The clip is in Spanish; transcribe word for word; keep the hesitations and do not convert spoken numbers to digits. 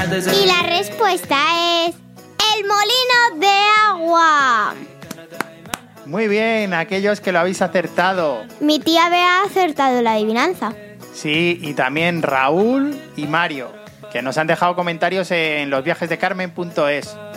Y la respuesta es el molino de agua. Muy bien, aquellos que lo habéis acertado. Mi tía Bea ha acertado la adivinanza. Sí, y también Raúl y Mario, que nos han dejado comentarios en losviajesdecarmen punto es.